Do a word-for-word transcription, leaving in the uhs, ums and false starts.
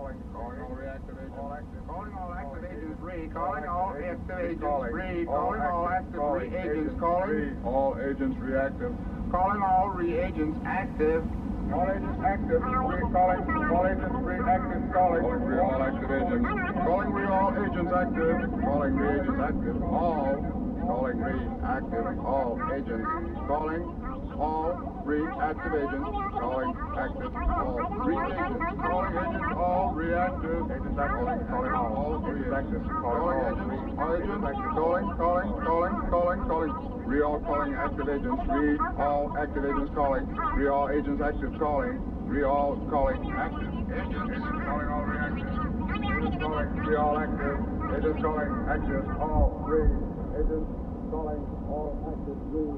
calling. Calling all reactive agents. All active. Calling all active agents. Read. Calling all active agents. Calling. Read. All Calling all active. active Calling. agents. Agents. Calling. Read. All agents reactive. Calling all reagents active. All agents active. Read. Calling. All agents reactive. Calling. Calling re all active agents. Calling re all agents active. Calling reagents active. All. Calling reactive. All agents. Calling. All reactive agents. Calling active. All reagents. Calling agents. All reactive. Agents active. Calling all. All agents active. Calling agents. All agents active. Calling. Calling. Calling. Calling. Calling. Re all calling active agents. Re all active agents calling. Re all agents active calling. Re all calling active agents. Calling all reactive. Agents calling. Re all active. Agents calling active. All re agents calling all active. Re